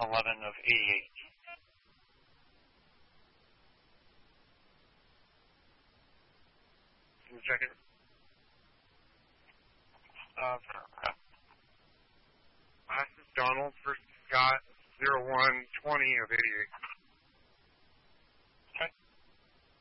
11 of 88. Can you check it? This is Donald versus Scott, 01-20 of 88.